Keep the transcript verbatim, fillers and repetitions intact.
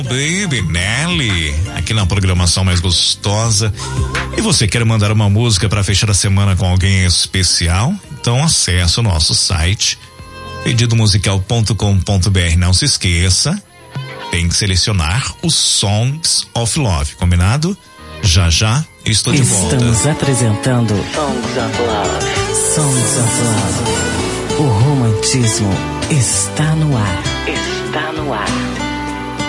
Baby Nelly, aqui na programação mais gostosa. E você quer mandar uma música para fechar a semana com alguém especial? Então acesse o nosso site pedido musical ponto com ponto b r. Não se esqueça, tem que selecionar os Songs of Love, combinado? Já já estou de volta. Estamos apresentando Songs of Love. Songs of Love. O romantismo está no ar. Está no ar.